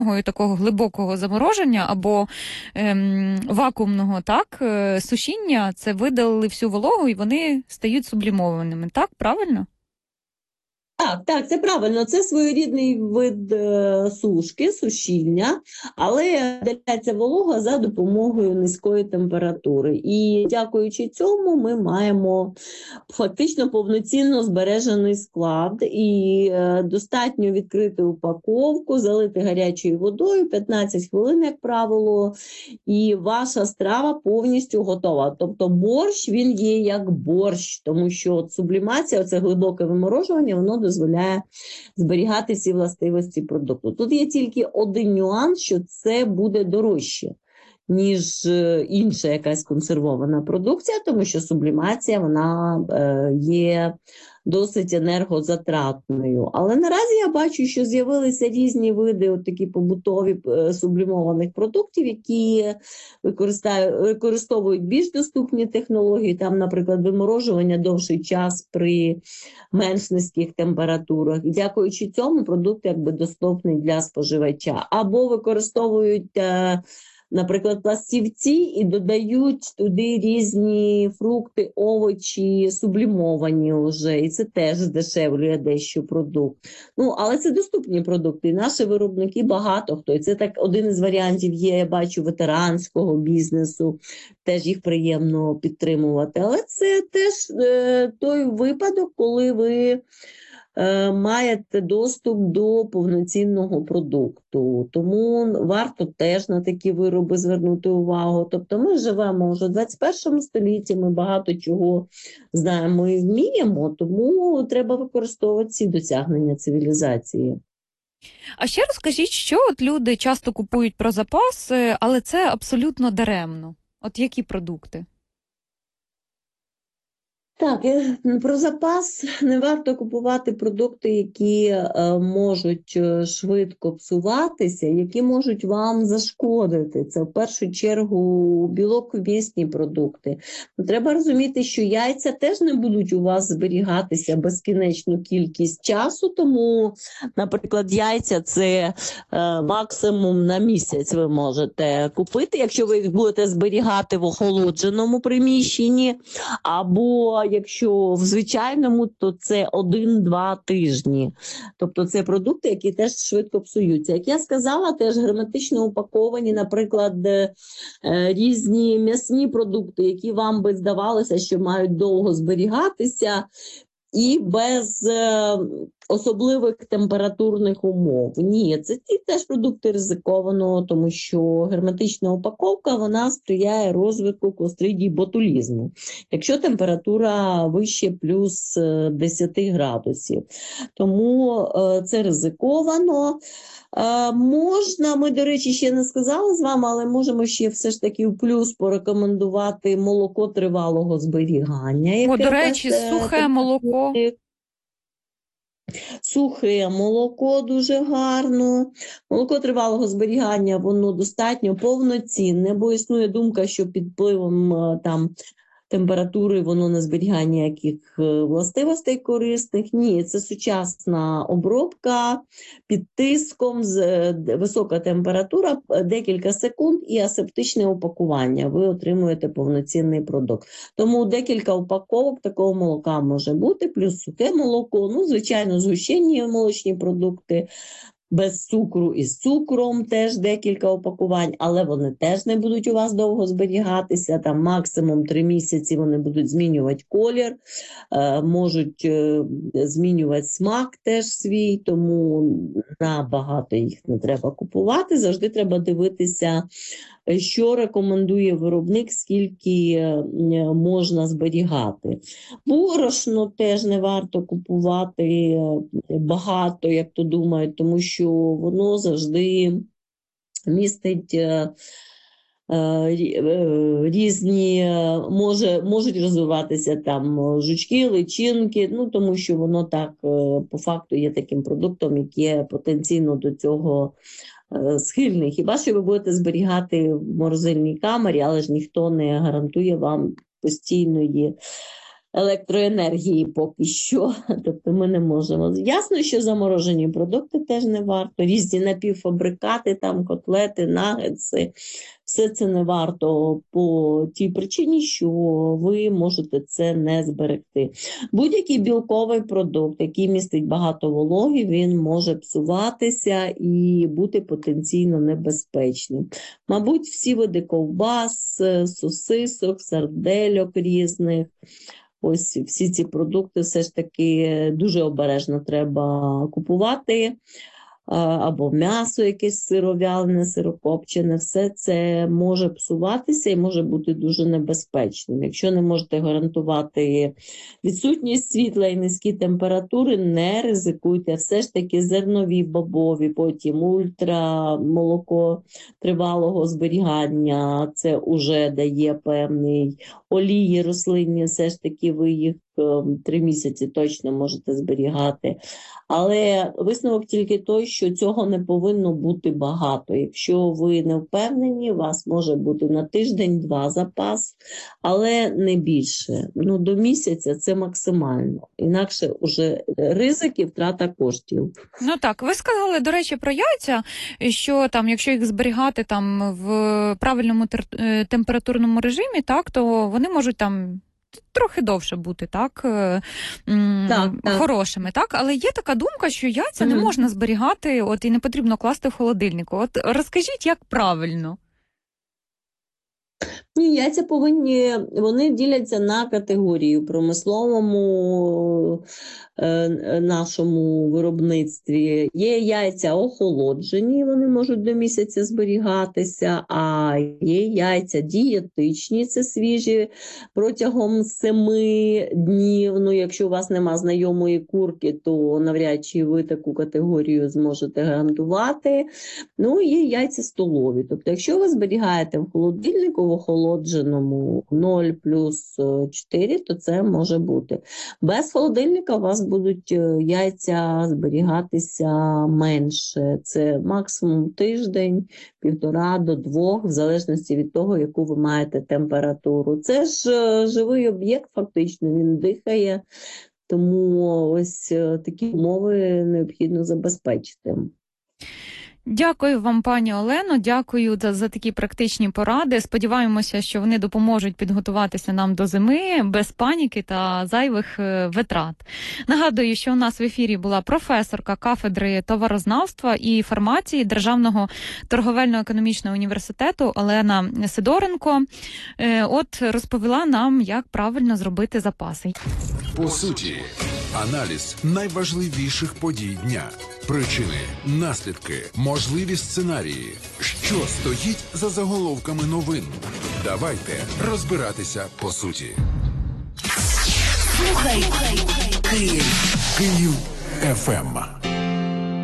такого глибокого замороження або вакуумного сушіння, це видалили всю вологу і вони стають сублімованими. Так, правильно? Так, так, це правильно. Це своєрідний вид сушки, сушіння, але видаляється волога за допомогою низької температури. І дякуючи цьому ми маємо фактично повноцінно збережений склад і достатньо відкрити упаковку, залити гарячою водою, 15 хвилин, як правило, і ваша страва повністю готова. Тобто борщ, він є як борщ, тому що сублімація, це глибоке виморожування, воно дозволяє зберігати всі властивості продукту. Тут є тільки один нюанс, що це буде дорожче, ніж інша якась консервована продукція, тому що сублімація, вона є досить енергозатратною. Але наразі я бачу, що з'явилися різні види такі побутові сублімованих продуктів, які використовують більш доступні технології, там, наприклад, виморожування довший час при менш низьких температурах. І дякуючи цьому продукт якби доступний для споживача. Або використовують наприклад, пластівці і додають туди різні фрукти, овочі, сублімовані вже, і це теж здешевлює дещо продукт. Ну, але це доступні продукти, і наші виробники багато хто. І це так один із варіантів є, я бачу, ветеранського бізнесу, теж їх приємно підтримувати. Але це теж той випадок, коли ви маєте доступ до повноцінного продукту. Тому варто теж на такі вироби звернути увагу. Тобто ми живемо вже в 21 столітті, ми багато чого знаємо і вміємо, тому треба використовувати ці досягнення цивілізації. А ще розкажіть, що от люди часто купують про запас, але це абсолютно даремно. От які продукти? Так, про запас не варто купувати продукти, які можуть швидко псуватися, які можуть вам зашкодити. Це в першу чергу білковмісні продукти. Треба розуміти, що яйця теж не будуть у вас зберігатися безкінечну кількість часу, тому, наприклад, яйця – це максимум на місяць ви можете купити, якщо ви їх будете зберігати в охолодженому приміщенні, або якщо в звичайному, то це 1-2 тижні. Тобто це продукти, які теж швидко псуються. Як я сказала, теж герметично упаковані, наприклад, різні м'ясні продукти, які вам би здавалося, що мають довго зберігатися, і без особливих температурних умов. Ні, це ті теж продукти ризиковано, тому що герметична упаковка, вона сприяє розвитку клостридії ботулізму, якщо температура вище плюс 10 градусів. Тому це ризиковано. Можна, ми, до речі, ще не сказали з вами, але можемо ще все ж таки в плюс порекомендувати молоко тривалого зберігання. До речі, сухе молоко. Сухе молоко дуже гарно. Молоко тривалого зберігання, воно достатньо повноцінне, бо існує думка, що під впливом температури воно не зберігає ніяких властивостей корисних. Ні, це сучасна обробка під тиском, висока температура, декілька секунд і асептичне упакування. Ви отримуєте повноцінний продукт. Тому декілька упаковок такого молока може бути, плюс сухе молоко, ну, звичайно, згущені молочні продукти, без цукру і з цукром теж декілька упакувань, але вони теж не будуть у вас довго зберігатися, там максимум 3 місяці вони будуть змінювати колір, можуть змінювати смак теж свій, тому набагато їх не треба купувати, завжди треба дивитися, що рекомендує виробник, скільки можна зберігати. Борошно теж не варто купувати багато, як то думають, тому що воно завжди містить різні, можуть розвиватися там жучки, личинки, ну тому що воно так по факту є таким продуктом, який потенційно до цього схильний. Хіба що ви будете зберігати в морозильній камері, але ж ніхто не гарантує вам постійної електроенергії поки що. Тобто ми не можемо. Ясно, що заморожені продукти теж не варто. Різні напівфабрикати, там котлети, нагетси. Все це не варто по тій причині, що ви можете це не зберегти. Будь-який білковий продукт, який містить багато вологи, він може псуватися і бути потенційно небезпечним. Мабуть, всі види ковбас, сосисок, сардельок різних. Ось всі ці продукти все ж таки дуже обережно треба купувати. Або м'ясо якесь сировялене, сирокопчене, все це може псуватися і може бути дуже небезпечним. Якщо не можете гарантувати відсутність світла і низькі температури, не ризикуйте. Все ж таки зернові, бобові, потім ультрамолоко тривалого зберігання, це вже дає певний олії рослинні, все ж таки ви їх 3 місяці точно можете зберігати. Але висновок тільки той, що цього не повинно бути багато. Якщо ви не впевнені, у вас може бути на тиждень-два запас, але не більше. До місяця це максимально. Інакше вже ризик і втрата коштів. Ну так, ви сказали, до речі, про яйця, що там, якщо їх зберігати там в правильному температурному режимі, так, то вони можуть там трохи довше бути, так, хорошими, так? Але є така думка, що яйця не можна зберігати, і не потрібно класти в холодильнику. От розкажіть, як правильно? Яйця вони діляться на категорії в промисловому нашому виробництві. Є яйця охолоджені, вони можуть до місяця зберігатися, а є яйця дієтичні, це свіжі протягом 7 днів. Якщо у вас нема знайомої курки, то навряд чи ви таку категорію зможете гарантувати. Є яйця столові. Тобто, якщо ви зберігаєте в холодильнику, в охолодженому 0+4, то це може бути. Без холодильника у вас будуть яйця зберігатися менше. Це максимум тиждень, 1,5 до 2, в залежності від того, яку ви маєте температуру. Це ж живий об'єкт фактично, він дихає, тому ось такі умови необхідно забезпечити. Дякую вам, пані Олено, дякую за такі практичні поради. Сподіваємося, що вони допоможуть підготуватися нам до зими без паніки та зайвих витрат. Нагадую, що у нас в ефірі була професорка кафедри товарознавства і фармації Державного торговельно-економічного університету Олена Сидоренко. Розповіла нам, як правильно зробити запаси. По суті, аналіз найважливіших подій дня. Причини, наслідки, можливі сценарії. Що стоїть за заголовками новин? Давайте розбиратися по суті. Слухай Київ ФМ.